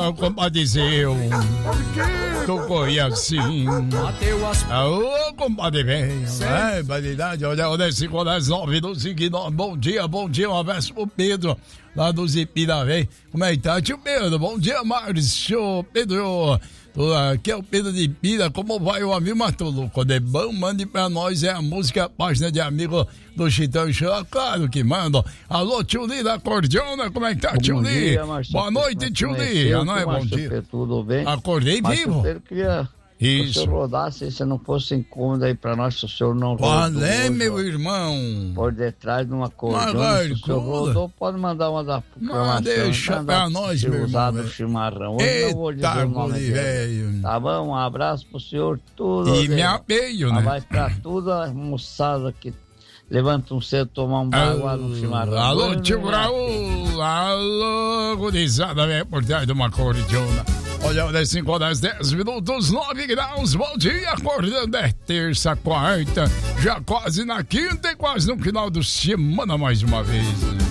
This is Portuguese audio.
compadeceu. Tocou e assim. Ô, compadre, velho. É, validade. Olha, 5 horas 9 do 5. Bom dia. Um abraço pro Pedro, lá do Zipira, velho. Como é que tá, tio Pedro? Bom dia, Márcio. Pedro. Aqui é o Pedro de Pira. Como vai o amigo Matulu? Quando é bom, mande pra nós. É a música, a página de amigo do Chitão e Show. Claro que manda. Alô, tio Li da Cordiona. Como é que tá, tio Li? Boa noite, tio Li. Não é bom dia. Tudo bem? Acordei vivo. Eu queria... Isso. Se o senhor rodasse, se não fosse incômodo aí pra nós, se o senhor não rodou. Qual é, meu irmão? Por detrás de uma cordiona, se o senhor rodou, pode mandar uma da programação. Deixa pra nós, meu irmão. Usado chimarrão. Hoje não vou dizer o nome dele. Tá bom? Um abraço pro senhor, tudo. E me apeio, né? Vai pra tudo a moçada que levanta cedo, tomar um água no chimarrão. Alô, tio Raul. Alô, gurizada, vem por trás de uma cordiona. Olha, 5 horas 10 minutos, 9 graus. Bom dia, acordando. É terça, quarta, já quase na quinta e quase no final de semana mais uma vez.